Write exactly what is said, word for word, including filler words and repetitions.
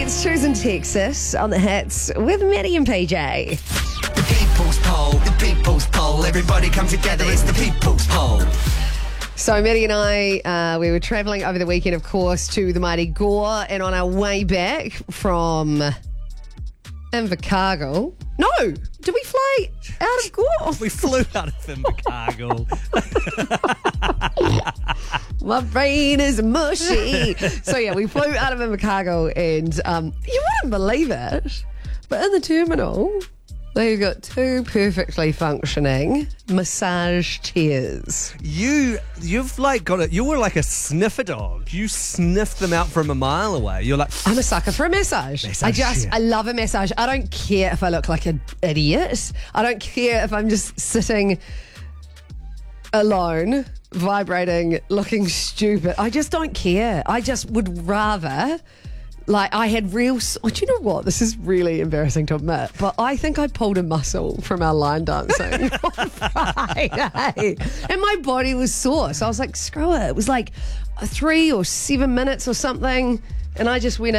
It's Chosen Texas on the hits with Maddie and P J. The people's poll, the people's poll. Everybody come together, it's the people's poll. So Maddie and I, uh, we were travelling over the weekend, of course, to the mighty Gore, and on our way back from Invercargill. No, did we fly out of Gore? We flew out of Invercargill. My brain is mushy. So yeah, we flew out of Invercargill, and um, you wouldn't believe it, but in the terminal, they've got two perfectly functioning massage chairs. You, you've like got it. You were like a sniffer dog. You sniffed them out from a mile away. You're like, I'm a sucker for a massage. Massage, I just, yeah. I love a massage. I don't care if I look like an idiot. I don't care if I'm just sitting alone, vibrating, looking stupid. I just don't care. I just would rather, like, I had real, oh, do you know what? This is really embarrassing to admit, but I think I pulled a muscle from our line dancing on Friday. And my body was sore. So I was like, screw it. It was like three or seven minutes or something. And I just went